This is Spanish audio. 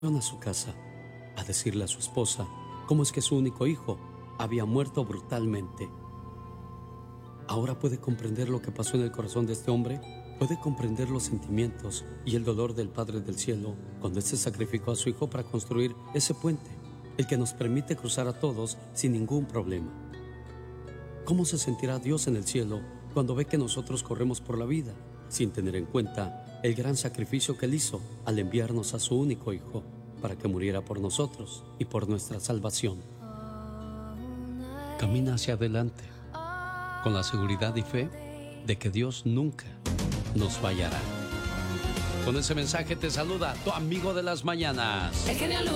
Fueron a su casa a decirle a su esposa cómo es que su único hijo había muerto brutalmente. Ahora puede comprender lo que pasó en el corazón de este hombre, puede comprender los sentimientos y el dolor del Padre del Cielo cuando éste sacrificó a su hijo para construir ese puente, el que nos permite cruzar a todos sin ningún problema. ¿Cómo se sentirá Dios en el cielo cuando ve que nosotros corremos por la vida sin tener en cuenta el gran sacrificio que Él hizo al enviarnos a su único hijo para que muriera por nosotros y por nuestra salvación? Camina hacia adelante con la seguridad y fe de que Dios nunca nos fallará. Con ese mensaje te saluda tu amigo de las mañanas, el genio